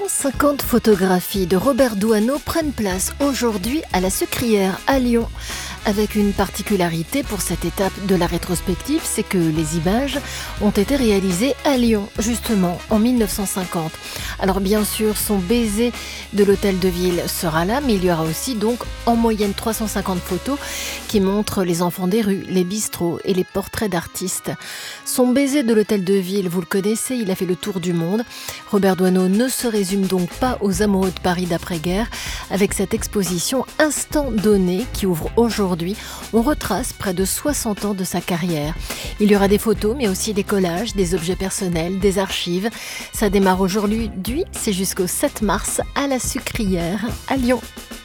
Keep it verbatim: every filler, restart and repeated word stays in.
cinquante photographies de Robert Doisneau prennent place aujourd'hui à la Sucrière à Lyon. Avec une particularité pour cette étape de la rétrospective, c'est que les images ont été réalisées à Lyon, justement, en mille neuf cent cinquante. Alors bien sûr, son baiser de l'hôtel de ville sera là, mais il y aura aussi donc en moyenne trois cent cinquante photos qui montrent les enfants des rues, les bistrots et les portraits d'artistes. Son baiser de l'hôtel de ville, vous le connaissez, il a fait le tour du monde. Robert Doisneau ne se résume donc pas aux amoureux de Paris d'après-guerre. Avec cette exposition Instant Donné qui ouvre aujourd'hui, on retrace près de soixante ans de sa carrière. Il y aura des photos, mais aussi des collages, des objets personnels, des archives. Ça démarre aujourd'hui, c'est jusqu'au sept mars à la Sucrière à Lyon.